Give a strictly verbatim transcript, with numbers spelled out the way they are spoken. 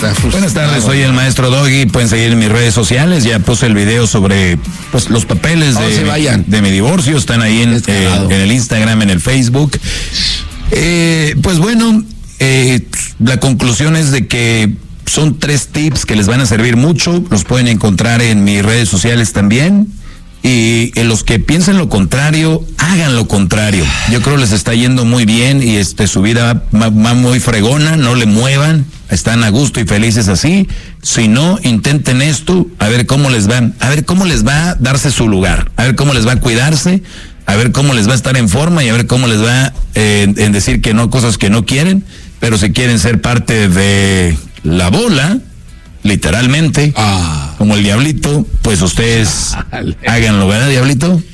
está frustrado. Buenas tardes, soy el maestro Doggy. Pueden seguir en mis redes sociales. Ya puse el video sobre pues los papeles no de, se vayan. de mi divorcio. Están ahí en, eh, en el Instagram, en el Facebook. Eh, pues bueno, eh, la conclusión es de que son tres tips que les van a servir mucho. Los pueden encontrar en mis redes sociales también. Y en los que piensen lo contrario, hagan lo contrario. Yo creo les está yendo muy bien y este su vida va, va muy fregona, no le muevan, están a gusto y felices así. Si no, intenten esto, a ver cómo les va, a ver cómo les va a darse su lugar, a ver cómo les va a cuidarse, a ver cómo les va a estar en forma y a ver cómo les va eh, en, en decir que no, cosas que no quieren, pero si quieren ser parte de la bola, literalmente, ah. como el diablito, pues ustedes háganlo, ¿verdad, diablito?